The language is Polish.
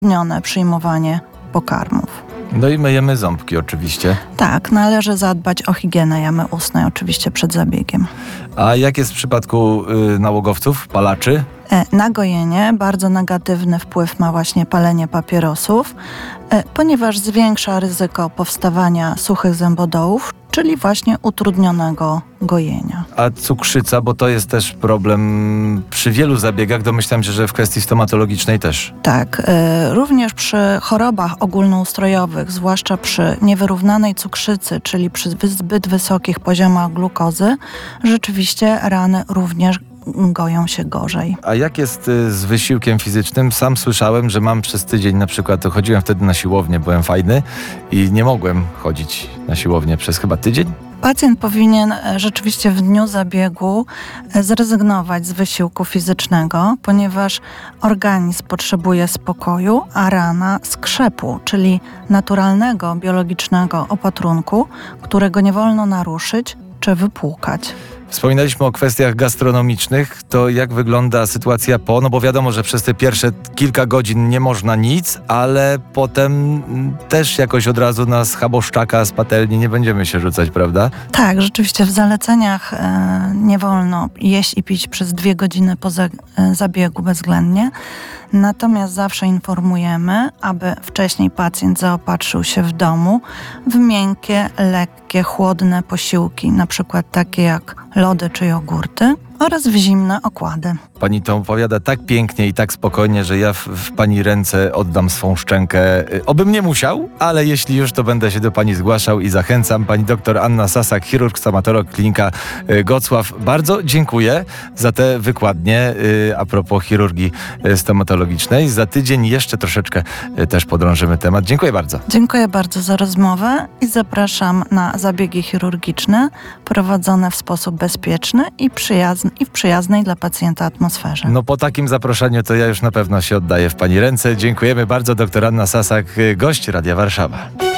utrudnione przyjmowanie pokarmów. No i myjemy ząbki oczywiście. Tak, należy zadbać o higienę jamy ustnej oczywiście przed zabiegiem. A jak jest w przypadku nałogowców, palaczy? Na gojenie bardzo negatywny wpływ ma właśnie palenie papierosów, ponieważ zwiększa ryzyko powstawania suchych zębodołów, czyli właśnie utrudnionego gojenia. A cukrzyca, bo to jest też problem przy wielu zabiegach, domyślam się, że w kwestii stomatologicznej też. Tak, również przy chorobach ogólnoustrojowych, zwłaszcza przy niewyrównanej cukrzycy, czyli przy zbyt wysokich poziomach glukozy, rzeczywiście rany również goją się gorzej. A jak jest z wysiłkiem fizycznym? Sam słyszałem, że mam przez tydzień na przykład, chodziłem wtedy na siłownię, byłem fajny i nie mogłem chodzić na siłownię przez chyba tydzień. Pacjent powinien rzeczywiście w dniu zabiegu zrezygnować z wysiłku fizycznego, ponieważ organizm potrzebuje spokoju, a rana skrzepu, czyli naturalnego, biologicznego opatrunku, którego nie wolno naruszyć czy wypłukać. Wspominaliśmy o kwestiach gastronomicznych. To jak wygląda sytuacja po? No bo wiadomo, że przez te pierwsze kilka godzin nie można nic, ale potem też jakoś od razu na schaboszczaka z patelni nie będziemy się rzucać, prawda? Tak, rzeczywiście w zaleceniach nie wolno jeść i pić przez 2 godziny po zabiegu bezwzględnie. Natomiast zawsze informujemy, aby wcześniej pacjent zaopatrzył się w domu w miękkie, lekkie, chłodne posiłki, na przykład takie jak lody czy jogurty oraz w zimne okłady. Pani to opowiada tak pięknie i tak spokojnie, że ja w pani ręce oddam swą szczękę. Obym nie musiał, ale jeśli już, to będę się do pani zgłaszał i zachęcam. Pani doktor Anna Sasak, chirurg, stomatolog, klinika Gocław. Bardzo dziękuję za te wykładnie a propos chirurgii stomatologicznej. Za tydzień jeszcze troszeczkę też podrążymy temat. Dziękuję bardzo. Dziękuję bardzo za rozmowę i zapraszam na zabiegi chirurgiczne prowadzone w sposób bezpieczny i w przyjaznej dla pacjenta atmosferze. No po takim zaproszeniu to ja już na pewno się oddaję w pani ręce. Dziękujemy bardzo. Doktor Anna Sasak, gość Radia Warszawa.